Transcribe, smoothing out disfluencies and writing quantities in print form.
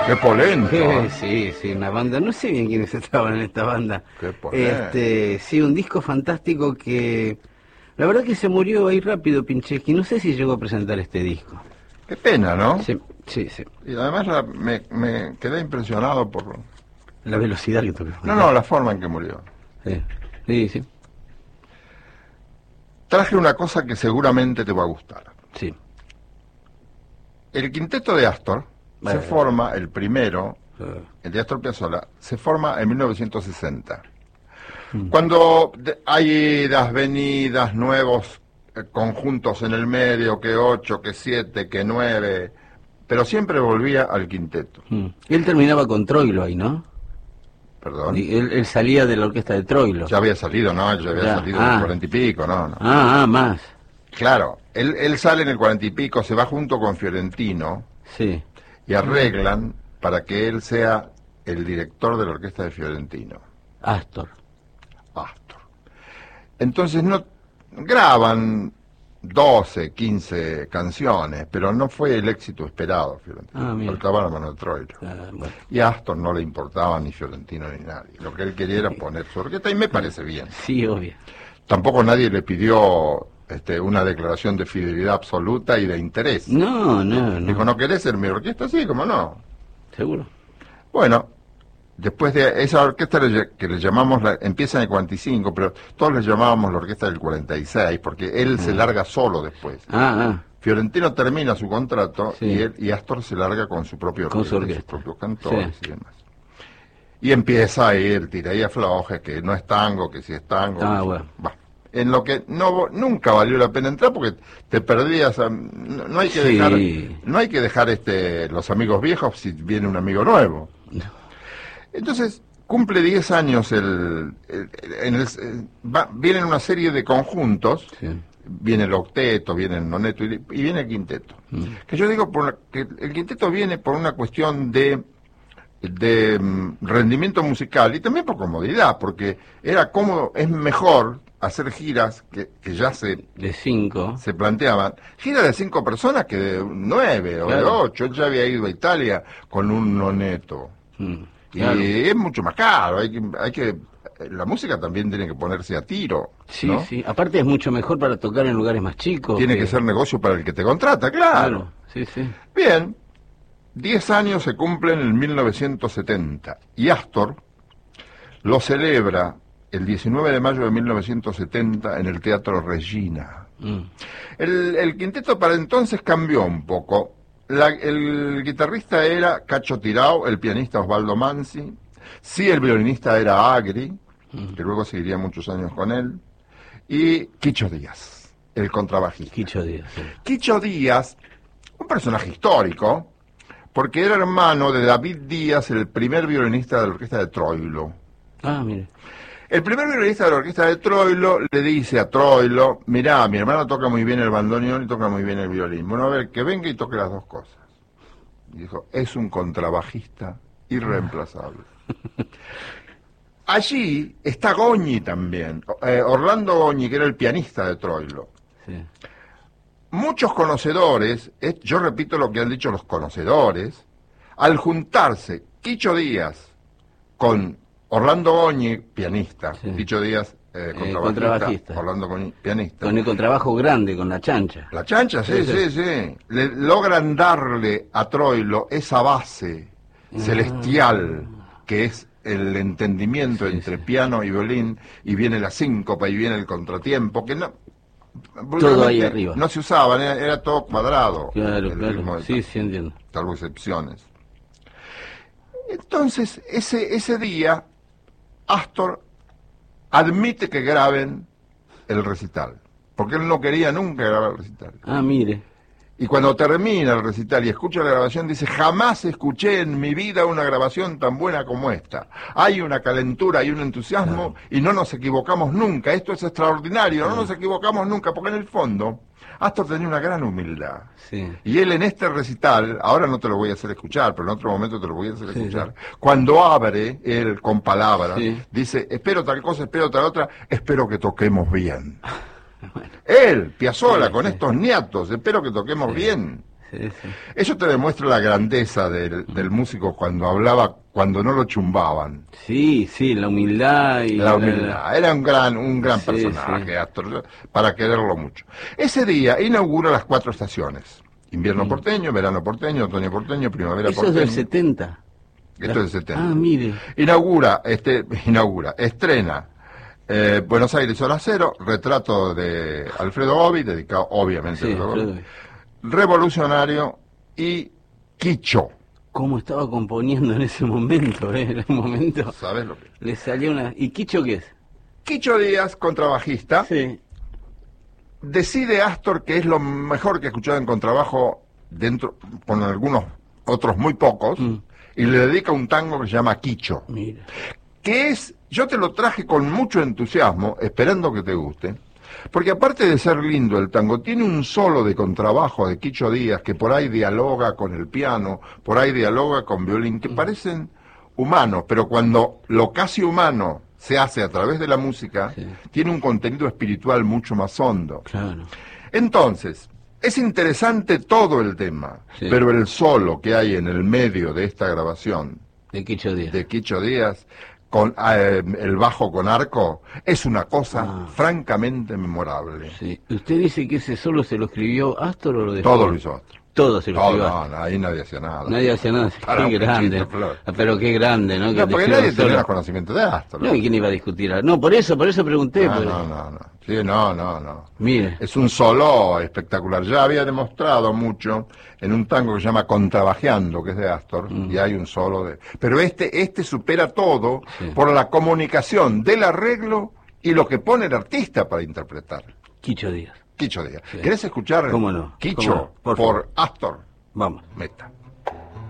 Qué polento. Sí, sí, una banda, no sé bien quiénes estaban en esta banda. Qué polento. Sí, un disco fantástico que... La verdad que se murió ahí rápido Pincheski, no sé si llegó a presentar este disco. Qué pena, ¿no? Sí, sí, sí. Y además me quedé impresionado por... La velocidad que tocó. No, la forma en que murió. Sí, sí, sí. Traje una cosa que seguramente te va a gustar. Sí. El quinteto de Astor se forma, el primero, el de Astor Piazzolla, se forma en 1960. Cuando hay idas, venidas, nuevos conjuntos en el medio, que 8, que 7, que 9, pero siempre volvía al quinteto. Él terminaba con Troilo ahí, ¿no? Perdón. Y él salía de la orquesta de Troilo. Ya había salido, ¿no? Ya había salido en el 40 y pico, ¿no? Más. Claro, él sale en el 40 y pico, se va junto con Fiorentino. Sí. Y arreglan para que él sea el director de la orquesta de Fiorentino. Astor. Entonces no graban 12, 15 canciones, pero no fue el éxito esperado, Fiorentino. Faltaba la mano de Troilo. Bueno. Y a Astor no le importaba ni Fiorentino ni nadie. Lo que él quería era poner su orquesta y me parece bien. Sí, obvio. Tampoco nadie le pidió una declaración de fidelidad absoluta y de interés. No. Dijo, ¿no querés ser mi orquesta? Sí, ¿cómo no? Seguro. Bueno, después de esa orquesta que le llamamos, empieza en el 45, pero todos le llamábamos la orquesta del 46, porque él se larga solo después. Fiorentino termina su contrato y Astor se larga con su propio orquesta, con sus propios cantores y demás. Y empieza ahí el tira y afloje, que no es tango, que si es tango. Bueno. En lo que nunca valió la pena entrar porque te perdías. No hay que dejar, no hay que dejar los amigos viejos si viene un amigo nuevo. No. Entonces cumple 10 años vienen una serie de conjuntos. Sí. Viene el octeto, viene el noneto y viene el quinteto. Que yo digo que el quinteto viene por una cuestión de rendimiento musical y también por comodidad, porque era como es mejor hacer giras que ya de 5 se planteaban, giras de 5 personas que de 9 o de 8. Él ya había ido a Italia con un noneto. Y es mucho más caro, hay que la música también tiene que ponerse a tiro. Sí, ¿no? sí, aparte es mucho mejor para tocar en lugares más chicos. Tiene que ser negocio para el que te contrata, claro. Sí, sí. Bien, 10 años se cumplen en 1970 y Astor lo celebra el 19 de mayo de 1970 en el Teatro Regina. El quinteto para entonces cambió un poco. El guitarrista era Cacho Tirao, el pianista Osvaldo Manzi, el violinista era Agri, que luego seguiría muchos años con él, y Quicho Díaz, el contrabajista. Quicho Díaz, un personaje histórico, porque era hermano de David Díaz, el primer violinista de la orquesta de Troilo. Mire. El primer violinista de la orquesta de Troilo le dice a Troilo, mirá, mi hermano toca muy bien el bandoneón y toca muy bien el violín. Bueno, a ver, que venga y toque las dos cosas. Y dijo, es un contrabajista irreemplazable. Allí está Goñi también, Orlando Goñi, que era el pianista de Troilo. Sí. Muchos conocedores, yo repito lo que han dicho los conocedores, al juntarse Quicho Díaz con Orlando Goñi, pianista, Quicho Díaz, contrabajista, Orlando Goñi, pianista. Con el contrabajo grande, con la chancha. La chancha, sí. Logran darle a Troilo esa base celestial que es el entendimiento entre piano y violín, y viene la síncopa y viene el contratiempo, que no... Todo ahí arriba. No se usaban, era todo cuadrado. Claro. Sí, entiendo. Salvo excepciones. Entonces, ese día, Astor admite que graben el recital, porque él no quería nunca grabar el recital. Mire. Y cuando termina el recital y escucha la grabación, dice, jamás escuché en mi vida una grabación tan buena como esta. Hay una calentura, hay un entusiasmo, y no nos equivocamos nunca. Esto es extraordinario, no nos equivocamos nunca, porque en el fondo, Astor tenía una gran humildad. Sí. Y él en este recital, ahora no te lo voy a hacer escuchar, pero en otro momento te lo voy a hacer escuchar, cuando abre él con palabras, dice, espero tal cosa, espero tal otra, espero que toquemos bien. Bueno. Él, Piazzolla, con estos niatos, espero que toquemos bien. sí, sí. Eso te demuestra la grandeza del músico cuando hablaba, cuando no lo chumbaban. Sí, sí, la humildad y La humildad. Era un gran Sí, personaje, sí. Astor, para quererlo mucho. Ese día inaugura las 4 estaciones. Invierno porteño, verano porteño, otoño porteño, primavera Eso es porteño. del 70. Esto es del 70. Ah, mire. Estrena Buenos Aires Hora Cero, retrato de Alfredo Gobi, dedicado obviamente Sí, a Alfredo Alfredo Gobi, Gobi. Revolucionario y Quicho. ¿Cómo estaba componiendo en ese momento, En un momento ¿Sabes lo que es? le salió una... ¿Y Quicho qué es? Quicho Díaz, contrabajista, Sí. decide Astor que es lo mejor que ha escuchado en contrabajo, dentro, con algunos otros muy pocos, y le dedica un tango que se llama Quicho, Mira. que es, yo te lo traje con mucho entusiasmo, esperando que te guste, porque aparte de ser lindo el tango, tiene un solo de contrabajo de Quicho Díaz, que por ahí dialoga con el piano, por ahí dialoga con violín, que parecen humanos, pero cuando lo casi humano se hace a través de la música, Sí. tiene un contenido espiritual mucho más hondo. Claro. Entonces, es interesante todo el tema, Sí. pero el solo que hay en el medio de esta grabación De Quicho Díaz. de Quicho Díaz, con el bajo con arco, es una cosa francamente memorable. Sí. ¿Usted dice que ese solo se lo escribió Astor o lo dejó? Todo lo hizo Astor. Todo se lo Todo, escribió no, Astor. no, ahí nadie hacía nada. Nadie hacía nada. Para Qué un grande. pechito, Flor. Pero qué grande, ¿no? No, Que te porque escriba nadie tenía solo. los conocimientos de Astor. No, ¿y quién iba a discutir? No, por eso pregunté. No, pues. no. Sí, no. Mire. Es un solo espectacular. Ya había demostrado mucho en un tango que se llama Contrabajeando, que es de Astor, y hay un solo de... Pero este supera todo Sí. por la comunicación del arreglo y lo que pone el artista para interpretar. Quicho Díaz. Quicho Díaz. Sí. ¿Querés escuchar ¿Cómo no? Quicho ¿Cómo no? Por por favor. Astor? Vamos. Meta.